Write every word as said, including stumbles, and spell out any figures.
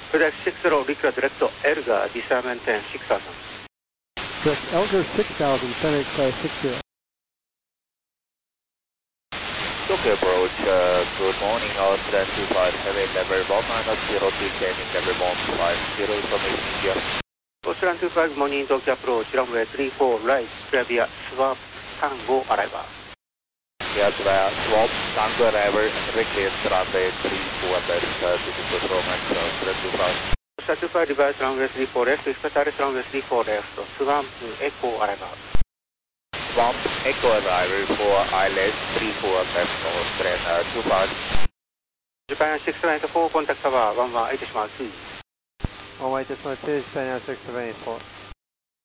Quebec six zero, Liquid Direct, Elgar, descent maintain six thousand. Direct Elgar six thousand, center uh, six zero. Tokyo approach, uh, good morning, Austrian two five, heavy level one minus zero two, changing level one five zero, information India. Austrian two five, morning, Tokyo approach, runway three four, right, Flavia, swap, Tango, arrival. Yes, via swap, Tango arrival, request runway three four, left, uh, this is the Roman, Austrian two five. Austrian two five, device runway three four left, expect runway three four left, swamp, echo, arrival. Swamp, echo arrival for I L S three four left, Austrian uh, two five. Japan six seven eight four, contact tower one one eight two. one one eight two, Japan six seven eight four.